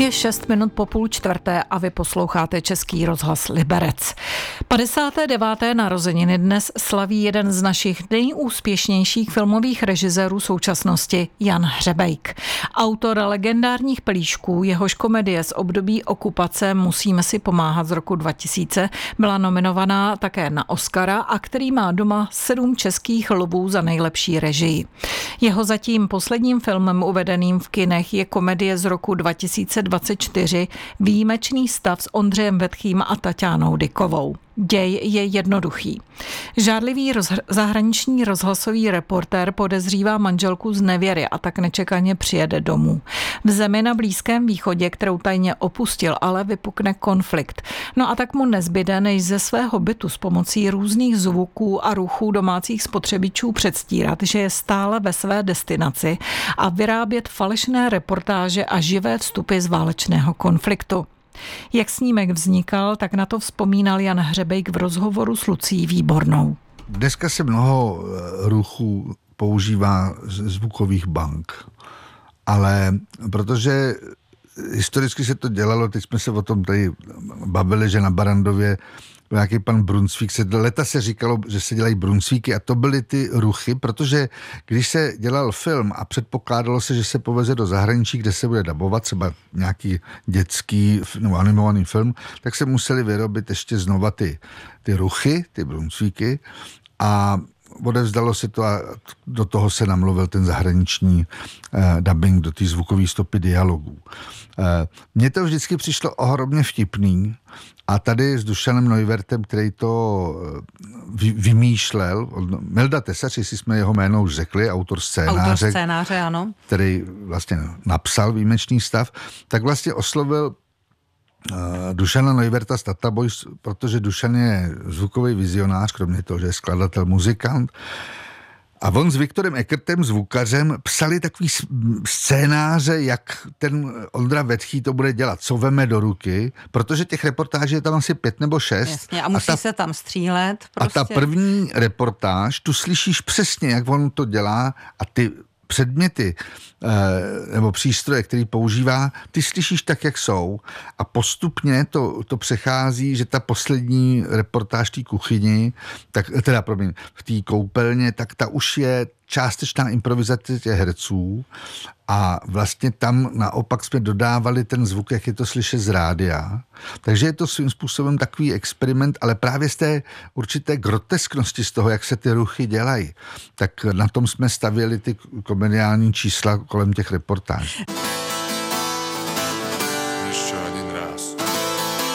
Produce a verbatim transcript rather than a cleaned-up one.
Je šest minut po půl čtvrté a vy posloucháte Český rozhlas Liberec. padesáté deváté narozeniny dnes slaví jeden z našich nejúspěšnějších filmových režisérů současnosti, Jan Hřebejk. Autor legendárních Pelíšků, jehož komedie z období okupace Musíme si pomáhat z roku dva tisíce byla nominovaná také na Oscara a který má doma sedm českých lvů za nejlepší režii. Jeho zatím posledním filmem uvedeným v kinech je komedie z roku dva tisíce dvacet čtyři Výjimečný stav s Ondřejem Vetchým a Taťánou Dykovou. Děj je jednoduchý. Žádlivý roz- zahraniční rozhlasový reportér podezřívá manželku z nevěry a tak nečekaně přijede domů. V zemi na Blízkém východě, kterou tajně opustil, ale vypukne konflikt. No a tak mu nezbyde, než ze svého bytu s pomocí různých zvuků a ruchů domácích spotřebičů předstírat, že je stále ve své destinaci a vyrábět falešné reportáže a živé vstupy z válečného konfliktu. Jak snímek vznikal, tak na to vzpomínal Jan Hřebejk v rozhovoru s Lucí Výbornou. Dneska se mnoho ruchů používá zvukových bank, ale protože historicky se to dělalo, teď jsme se o tom tady bavili, že na Barrandově nějaký pan Brunsvík, se, leta se říkalo, že se dělají Brunsvíky a to byly ty ruchy, protože když se dělal film a předpokládalo se, že se poveze do zahraničí, kde se bude dabovat třeba nějaký dětský nebo animovaný film, tak se museli vyrobit ještě znova ty, ty ruchy, ty Brunsvíky a odevzdalo se to a do toho se namluvil ten zahraniční eh, dubbing, do té zvukové stopy dialogů. Eh, Mně to vždycky přišlo ohromně vtipný a tady s Dušanem Neuwirtem, který to vy, vymýšlel, Milda Tesař, jestli jsme jeho jméno už řekli, autor scénáře, autor scénáře, ano, který vlastně napsal Výjimečný stav, tak vlastně oslovil Uh, Dušana Neuwirta z Tata Boys, protože Dušan je zvukový vizionář, kromě toho, že je skladatel, muzikant. A on s Viktorem Eckertem, zvukařem, psali takový scénáře, jak ten Ondra Vetchý to bude dělat, co veme do ruky, protože těch reportáží je tam asi pět nebo šest. Jasně, a musí a ta, se tam střílet. Prostě. A ta první reportáž, tu slyšíš přesně, jak on to dělá a ty předměty nebo přístroje, který používá, ty slyšíš tak, jak jsou a postupně to, to přechází, že ta poslední reportáž té kuchyni, tak, teda promiň, v té koupelně, tak ta už je částečná improvizace těch herců a vlastně tam naopak jsme dodávali ten zvuk, jak je to slyšet z rádia. Takže je to svým způsobem takový experiment, ale právě z té určité grotesknosti z toho, jak se ty ruchy dělají, tak na tom jsme stavěli ty komediální čísla kolem těch reportáží.